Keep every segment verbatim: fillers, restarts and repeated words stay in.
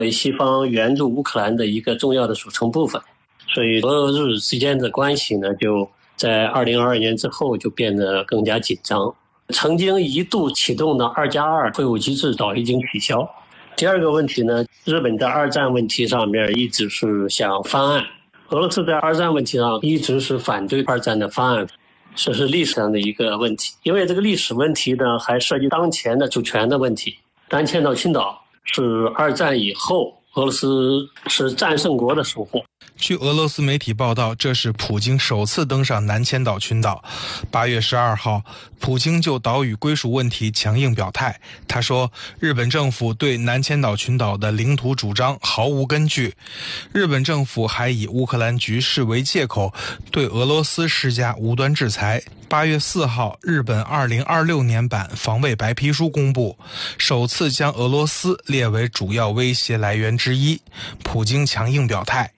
为西方援助乌克兰的一个重要的组成部分。所以俄日之间的关系呢，就在二零二二年之后就变得更加紧张。曾经一度启动的二加二会晤机制早已经取消。第二个问题呢，日本在二战问题上面一直是想翻案，俄罗斯在二战问题上一直是反对二战的翻案，这是历史上的一个问题。因为这个历史问题呢，还涉及当前的主权的问题。南千岛群岛是二战以后俄罗斯是战胜国的收获。 据俄罗斯媒体报道，这是普京首次登上南千岛群岛。八月十二号，普京就岛屿归属问题强硬表态。他说，日本政府对南千岛群岛的领土主张毫无根据。日本政府还以乌克兰局势为借口，对俄罗斯施加无端制裁。八月四号，日本二零二六年版防卫白皮书公布，首次将俄罗斯列为主要威胁来源之一。普京强硬表态。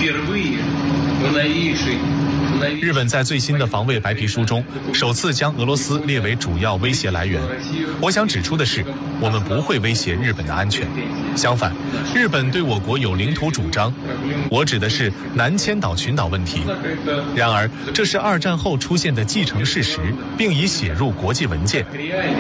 日本在最新的防卫白皮书中首次将俄罗斯列为主要威胁来源。我想指出的是，我们不会威胁日本的安全，相反，日本对我国有领土主张，我指的是南千岛群岛问题。然而，这是二战后出现的既成事实，并已写入国际文件。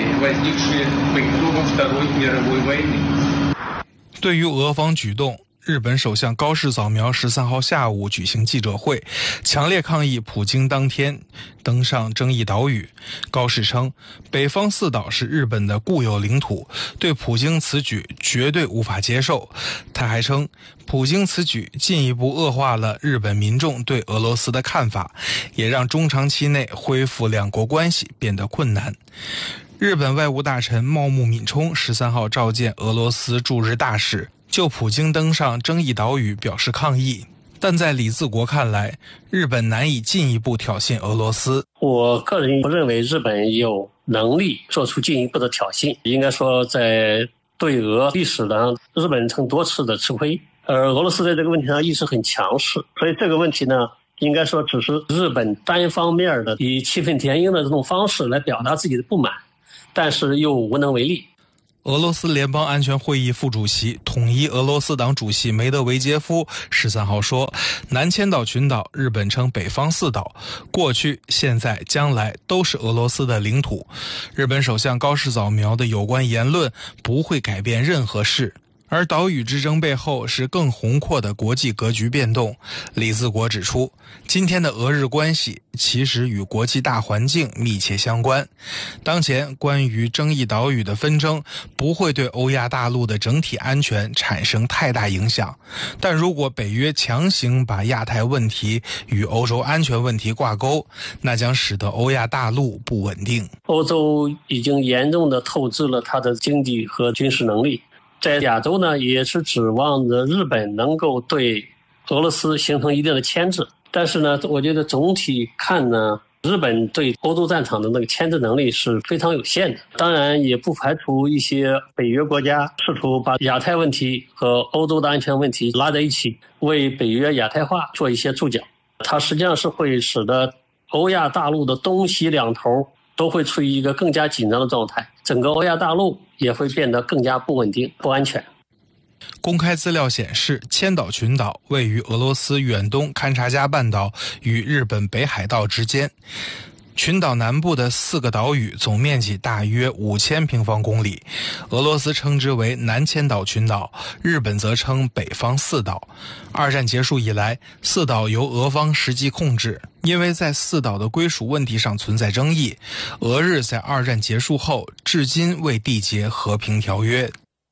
对于俄方举动，日本首相高市早苗十三号下午举行记者会，强烈抗议普京当天登上争议岛屿。高市称，北方四岛是日本的固有领土，对普京此举绝对无法接受。他还称，普京此举进一步恶化了日本民众对俄罗斯的看法，也让中长期内恢复两国关系变得困难。日本外务大臣茂木敏充十三号召见俄罗斯驻日大使，就普京登上争议岛屿表示抗议。但在李自国看来，日本难以进一步挑衅俄罗斯。 我个人不认为日本有能力做出进一步的挑衅。应该说，在对俄历史上，日本曾多次的吃亏，而俄罗斯在这个问题上一直很强势。所以这个问题呢，应该说只是日本单方面的以气愤填膺的这种方式来表达自己的不满，但是又无能为力。 俄罗斯联邦安全会议副主席、统一俄罗斯党主席梅德韦杰夫十三号说，南千岛群岛日本称北方四岛，过去、现在、将来都是俄罗斯的领土。日本首相高市早苗的有关言论不会改变任何事。而岛屿之争背后是更宏阔的国际格局变动。李自国指出，今天的俄日关系其实与国际大环境密切相关。当前关于争议岛屿的纷争不会对欧亚大陆的整体安全产生太大影响，但如果北约强行把亚太问题与欧洲安全问题挂钩，那将使得欧亚大陆不稳定。 欧洲已经严重的透支了它的经济和军事能力。在亚洲呢，也是指望着日本能够对俄罗斯形成一定的牵制。但是呢，我觉得总体看呢，日本对欧洲战场的那个牵制能力是非常有限的。当然，也不排除一些北约国家试图把亚太问题和欧洲的安全问题拉在一起，为北约亚太化做一些注脚。它实际上是会使得欧亚大陆的东西两头都会处于一个更加紧张的状态，整个欧亚大陆也会变得更加不稳定、不安全。 公开资料显示，千岛群岛位于俄罗斯远东勘察加半岛与日本北海道之间。群岛南部的四个岛屿总面积大约五千平方公里，俄罗斯称之为南千岛群岛，日本则称北方四岛。二战结束以来，四岛由俄方实际控制，因为在四岛的归属问题上存在争议，俄日在二战结束后至今未缔结和平条约。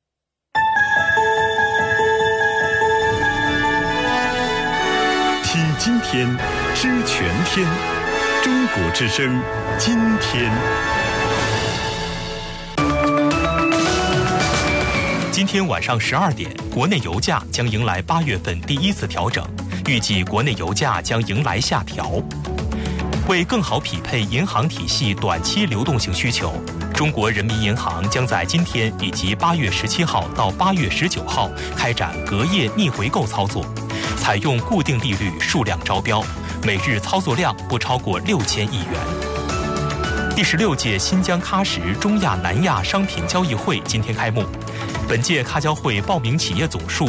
听今天，知全天。中国之声，今天。 今天晚上十二点，国内油价将迎来八月份第一次调整，预计国内油价将迎来下调。为更好匹配银行体系短期流动性需求，中国人民银行将在今天以及八月十七号到八月十九号开展隔夜逆回购操作，采用固定利率数量招标，每日操作量不超过六千亿元。第十六届新疆喀什中亚南亚商品交易会今天开幕，本届喀交会报名企业总数